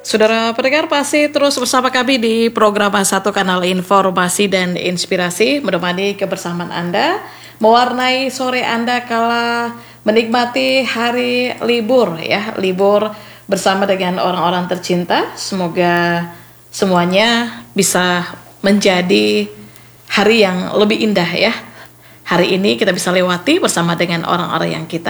Saudara pendengar pasti terus bersama kami di program satu kanal informasi dan inspirasi, menemani kebersamaan Anda, mewarnai sore Anda kala menikmati hari libur ya, libur bersama dengan orang-orang tercinta. Semoga semuanya bisa menjadi hari yang lebih indah ya. Hari ini kita bisa lewati bersama dengan orang-orang yang kita